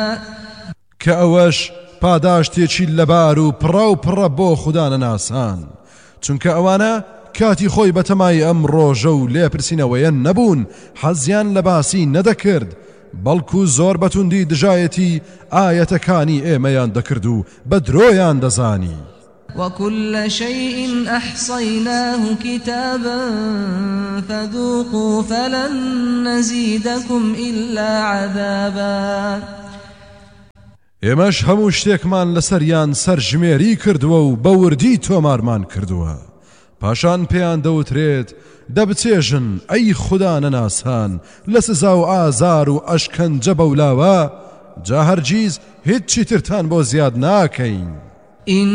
کە ئەوەش پاداشتێکی لەبار و پڕە بۆ خوددانە ناسان چونکە ئەوانە کاتی خۆی بەتەمای ئەم ڕۆژە و لێپرسینەوەیە نەبوون حەزیان لە باسی نەدەکرد بەڵکو زۆر بەتوندی دژایەتی ئاەتەکانی ئێمەیان دەکرد و بە درۆیان دەزانی وكل شيء أحصيناه كتابا فذوقوا فلن نزيدكم إلا عذابا ئێمەش هەموو شتێکمان لەسەریان سەرژمێری کردووە و بەوردی تۆمارمان کردووە پاشان پێیان دەوترێت دەبچێژن ئەی خوددا نەناسان لە سزا و ئازار و ئەشکەنجە بەولاوە جا هەرگیز هیچی ترتان بۆ زیاد ناکەین